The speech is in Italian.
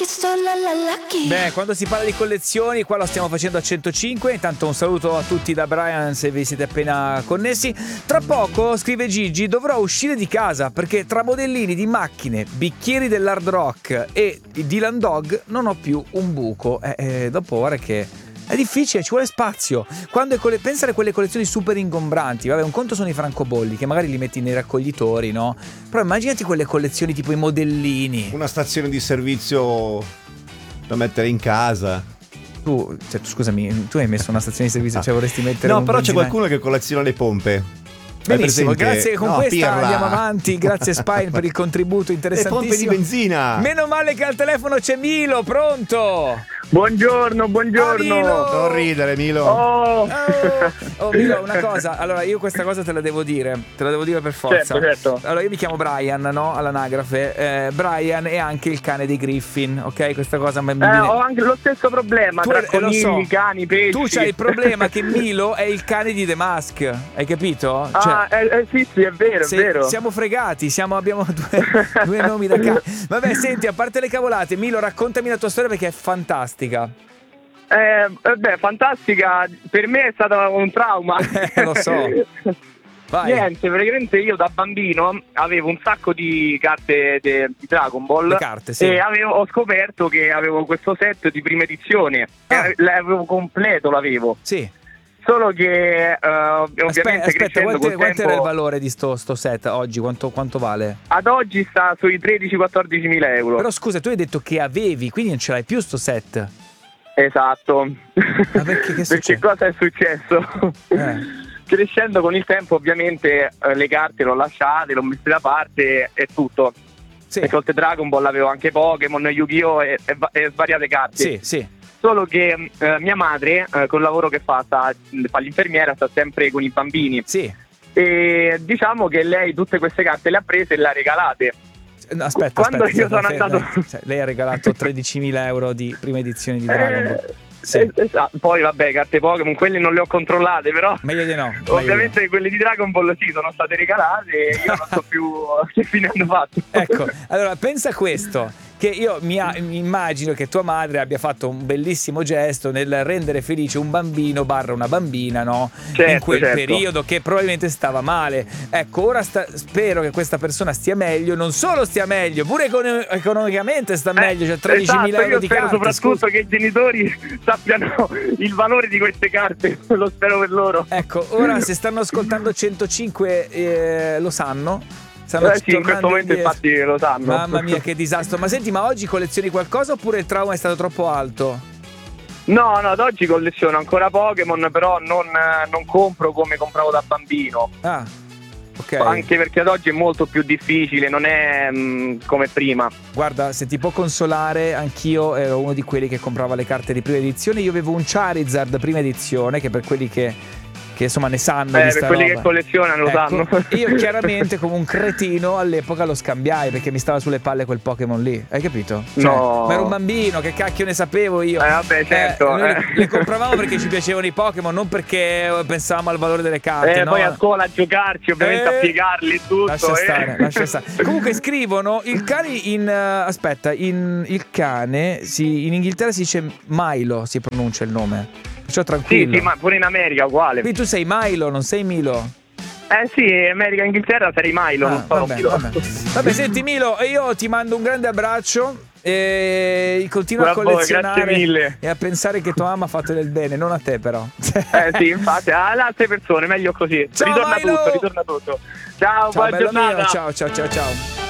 Beh, quando si parla di collezioni, qua lo stiamo facendo a 105. Intanto un saluto a tutti da Brian, se vi siete appena connessi. Tra poco, scrive Gigi, dovrò uscire di casa perché tra modellini di macchine, bicchieri dell'Hard Rock e Dylan Dog non ho più un buco. Dopo ora che è difficile, ci vuole spazio. Quando pensare a quelle collezioni super ingombranti, vabbè, un conto sono i francobolli che magari li metti nei raccoglitori, no? Però immaginati quelle collezioni tipo i modellini. Una stazione di servizio da mettere in casa. Tu scusami, tu hai messo una stazione di servizio, cioè vorresti mettere No, però c'è qualcuno che colleziona le pompe. Benissimo, grazie, con questa pirla. andiamo avanti. Grazie Spine per il contributo interessantissimo. Le pompe di benzina. Meno male che al telefono c'è Milo, pronto? Buongiorno. Milo. Non ridere, Milo. Oh, Milo, una cosa. Allora, io questa cosa te la devo dire per forza. Certo. Allora, io mi chiamo Brian, no? All'anagrafe. Brian è anche il cane dei Griffin, ok? Questa cosa mi viene... ho anche lo stesso problema tra conigli, cani, pesci. Tu c'hai il problema che Milo è il cane di The Mask, hai capito? Sì, è vero, è vero. Siamo fregati, abbiamo due nomi da cane. Vabbè, senti, a parte le cavolate, Milo, raccontami la tua storia perché è fantastica. Fantastica. Per me è stato un trauma. Lo so. Vai. Niente, praticamente io da bambino avevo un sacco di carte di Dragon Ball. Le carte, sì. E ho scoperto che avevo questo set di prima edizione. L'avevo completo, l'avevo. Sì. Solo che ovviamente aspetta, quanto tempo, era il valore di sto set oggi? Quanto vale? Ad oggi sta sui 13-14 mila euro. Però scusa, tu hai detto che avevi, quindi non ce l'hai più sto set. Esatto. Ma perché Perché cosa è successo? Crescendo con il tempo ovviamente le carte le ho lasciate, le ho messe da parte e tutto. Sì. Perché oltre Dragon Ball avevo anche Pokémon, Yu-Gi-Oh! e svariate carte. Sì. Solo che mia madre, con il lavoro che fa l'infermiera, sta sempre con i bambini. Sì. E diciamo che lei tutte queste carte le ha prese e le ha regalate. No, aspetta, io sono andato... lei ha regalato 13.000 euro di prima edizione di Dragon Ball. Sì. Esatto. Poi vabbè, carte Pokémon, quelle non le ho controllate, però meglio di no. Ovviamente quelle di Dragon Ball sì, sono state regalate e io non so più che fine hanno fatto. Ecco, allora pensa a questo, che io mi immagino che tua madre abbia fatto un bellissimo gesto nel rendere felice un bambino / una bambina, no? Certo, in quel periodo che probabilmente stava male. Ecco, ora spero che questa persona stia meglio, non solo stia meglio, pure economicamente sta meglio, cioè 13.000 euro di carte. Soprattutto che i genitori sappiano il valore di queste carte, lo spero per loro. Ecco, ora se stanno ascoltando 105 lo sanno. Sì, in questo momento infatti lo sanno. Mamma mia, che disastro. Ma senti, ma oggi collezioni qualcosa oppure il trauma è stato troppo alto? No, ad oggi colleziono ancora Pokémon, però non compro come compravo da bambino. Okay. Anche perché ad oggi è molto più difficile, non è come prima. Guarda, se ti può consolare, anch'io ero uno di quelli che comprava le carte di prima edizione. Io avevo un Charizard prima edizione, che per quelli che insomma ne sanno di sta per quelli roba, che collezionano lo sanno. Io chiaramente come un cretino all'epoca lo scambiai perché mi stava sulle palle quel Pokémon lì, hai capito? Cioè, no, ma ero un bambino, che cacchio ne sapevo io. Vabbè, certo. Le compravamo perché ci piacevano i Pokémon, non perché pensavamo al valore delle carte, no? Poi a scuola a giocarci, ovviamente a piegarli e tutto. Lascia stare. Comunque scrivono il cane il cane in Inghilterra si dice Milo, si pronuncia il nome. Perciò tranquillo. Sì, ma pure in America uguale. Quindi tu sei Milo, non sei Milo? Sì, America, Inghilterra sarei Milo, non so. Vabbè, senti Milo, io ti mando un grande abbraccio e continua a collezionare e a pensare che tua mamma ha fatto del bene, non a te però. Sì, infatti, alle altre persone, meglio così. Ciao, ritorna tutto. Ciao, buona giornata. Ciao.